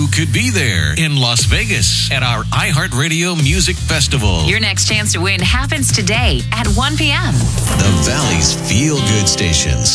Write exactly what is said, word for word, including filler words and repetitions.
you could be there in Las Vegas at our iHeartRadio Music Festival. Your next chance to win happens today at one p.m. The Valley's Feel Good Stations.